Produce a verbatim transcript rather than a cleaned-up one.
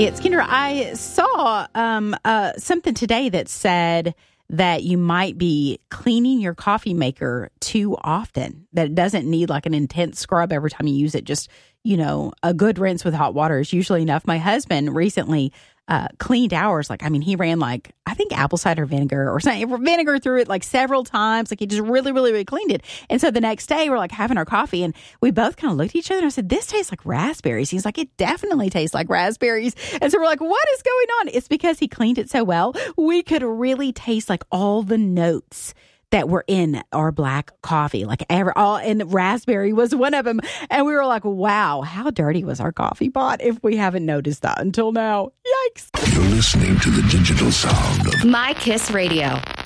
It's Kendra. I saw um, uh, something today that said that you might be cleaning your coffee maker too often, that it doesn't need like an intense scrub every time you use it. Just, you know, a good rinse with hot water is usually enough. My husband recently uh, cleaned ours. Like, I mean, he ran like, I think apple cider vinegar or something, vinegar through it like several times. Like he just really, really, really cleaned it. And so the next day we're like having our coffee and we both kind of looked at each other and I said, this tastes like raspberries. He's like, it definitely tastes like raspberries. And so we're like, what is going on? It's because he cleaned it so well. We could really taste like all the notes that were in our black coffee, like ever, all, and raspberry was one of them. And we were like, wow, how dirty was our coffee pot if we haven't noticed that until now? Yikes. You're listening to the digital sound of My Kiss Radio.